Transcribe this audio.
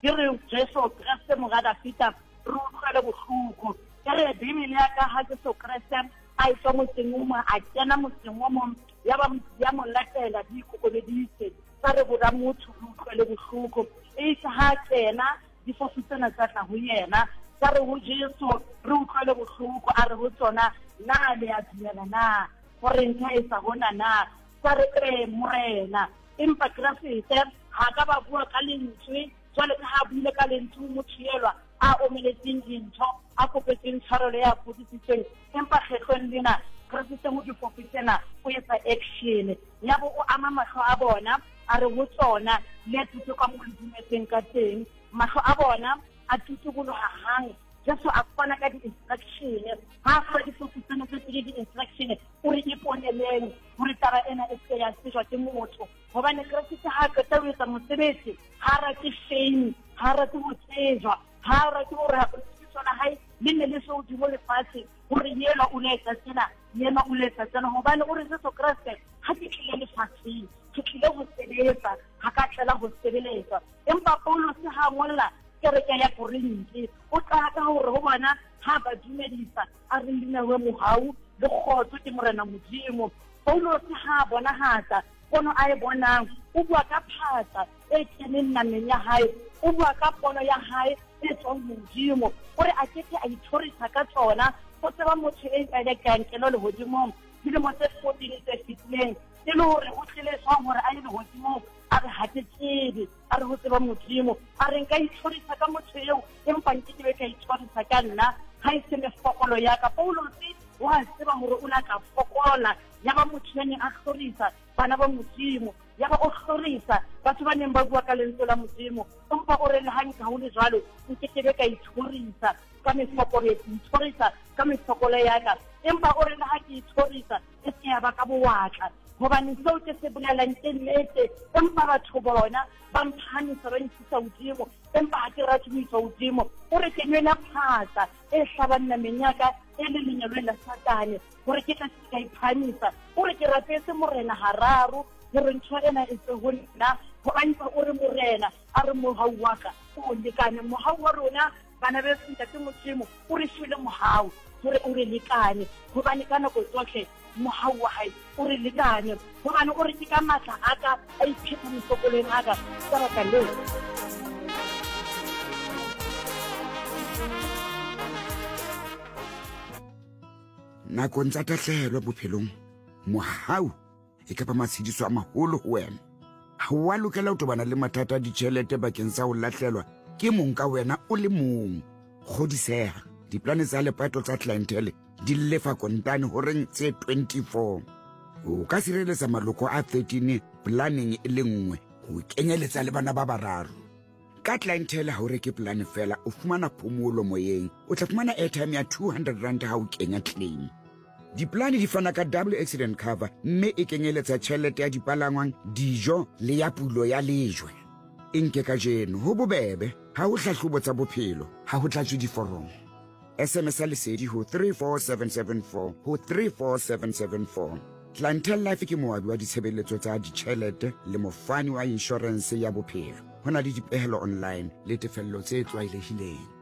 ke re Jesu Kriste mogada fita re utlwele bohloko ke re Bibele ya ka ha Jesu Kriste a itwa motseng o mong a kena motseng o mong ya mo latela di ikokobeditse sa re boda motho re utlwele bohloko e itse ha kena difofu tsena tsa tla ho yena sa re ho Jesu re utlwele bohloko a re ho tsona na le a dumela na gore nka e sa hona na sa re kre morena empa Kriste ha ka ba bua ka lentswe jwale ka ha buile ka lentswe motho yelwa a omeletseng dintho a kopetseng tshwarelo ya fodisitsweng empa kgetlong lena Kriste mo difofu tsena o etsa action ya bo o ama mahlo a bona a re ho tsona le tutse ka mo dumetseng ka teng mahlo a bona a tutse boloha hang Jesu a fana ka di-instruction ha fa difofu tsena tse di-instruction o re iponeleng hore taba ena e se ya sejwa ke motho hobane Kriste ha ka tla etsa mosebetsi ha ra ke fame ha ra ke motsejwa ha ra ke hore tsona hai le ne le so di mo lefatshe hore yena o letsa tsena yena o letsa tsena hobane o re Jesu Kriste ha ke tlile lefatshe ke tlile ho sebetsa ha ka tlela ho sebeletsa empa Paulo se ha ngolla kereke ya Korinti o tla ka hore ho bona ha ba dumedisa a re lenewe mohau le kgotso ke morena modimo Paulo se ha bona hata pono a e bonang o bua ka phatsa e keneng nameng ya hae o bua ka pono ya hae e tswang modimo gore a kete a ithorisa ka tsona go tseba motho e ka lekang kelo le hodimo dilemo tse 14 tse fitileng e le hore o tlile swang hore a ile hodimo a re ha ke tsebe a re ho tseba modimo a re nka ithorisa ka motho eo empa nke ke be ka ithorisa ka nna ha e se mefokolo ya ka Paulo se wa tseba hore o la ka fokola ya ba motho ya neng a hlorisa bana ba modimo ya ba o hlorisa batho ba neng ba bua ka lentswe la modimo empa o re le hanka ho le jwalo nke ke be ka ithorisa ka mefokolo ithorisa ka mefokolo ya ka empa o re le ha ke ithorisa e se ya ba ka bowatla hobane seo ke se bolelang ke nnete empa batho bona ba mphanisa ba ntshisa hodimo empa ha ke rate ho isa hodimo o re ke nwela phatsa e hlabang nameng ya ka e le lenyalo la Satane hore ke tla se ka iphanisa o re ke rapetse morena hararo hore ntho ena e se ho nna ho anta o re morena a re mohau wa ka o lekane mohau wa rona bana ba se ke modimo o re file mohau hore o re lekane hobane ka nako tsohle mohau wa hae o re lekane hobane o re ke ka matla aka a ipheta mosokoleng aka ka baka leo nakong tsa tahlehelo bophelong mohau e ka ba matshediso a maholo ho wena ha wa lokela ho tobana le mathata a ditjhelete bakeng sa ho lahlelwa ke mong ka wena o le mong kgodiseha diplane tsa lepato tsa clientele di lefa kontane horeng tse 24 o ka sireletsa maloko a 13 planning e le nngwe ho kenyeletsa le bana ba bararo ka clientele ha o reke plan fela o fumana phomolo moyeng o tla fumana airtime ya 200 rand ha o kenya claim diplane di fana ka double accident cover mme e kenyeletsa tjhelete ya dipalangwang dijo le ya pulo ya lejwe nke ka jeno ho bobebe ha o hlahlobo tsa bophelo ha ho tlatswe diforomo SMS lesedi ho 34774 ho 34774 Clientele Life ke moabi wa ditshebeletso tsa ditjhelete le mofani wa insurance ya bophelo hona le dipehelo online le tefello tse tlwaelehileng